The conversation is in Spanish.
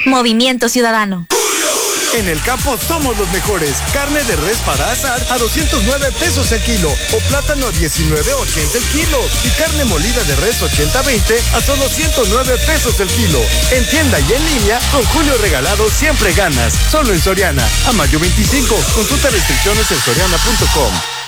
Movimiento Ciudadano. En el campo somos los mejores. Carne de res para asar a 209 pesos el kilo o plátano a 19.80 el kilo y carne molida de res 80-20 a solo 109 pesos el kilo. En tienda y en línea, con Julio Regalado siempre ganas. Solo en Soriana. A mayo 25. Consulta restricciones en soriana.com.